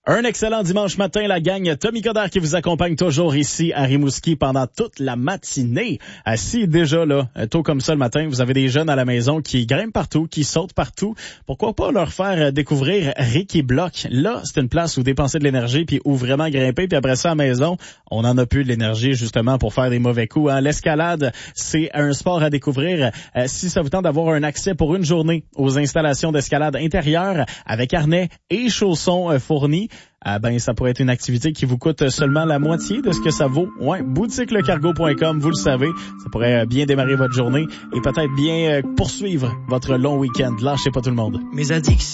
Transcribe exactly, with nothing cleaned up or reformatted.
Un excellent dimanche matin, la gang. Tommy Coderre qui vous accompagne toujours ici à Rimouski pendant toute la matinée. Assis déjà là, tôt comme ça le matin, vous avez des jeunes à la maison qui grimpent partout, qui sautent partout. Pourquoi pas leur faire découvrir Ricky Block? Là, c'est une place où dépenser de l'énergie puis où vraiment grimper. Puis après ça, à la maison, on en a plus de l'énergie justement pour faire des mauvais coups. Hein? L'escalade, c'est un sport à découvrir. Euh, si ça vous tente d'avoir un accès pour une journée aux installations d'escalade intérieure avec harnais et chaussons euh, fournis, ah ben ça pourrait être une activité qui vous coûte seulement la moitié de ce que ça vaut. Ouais, boutique le cargo point com, vous le savez, ça pourrait bien démarrer votre journée et peut-être bien poursuivre votre long week-end. Lâchez pas tout le monde. Mes addictions.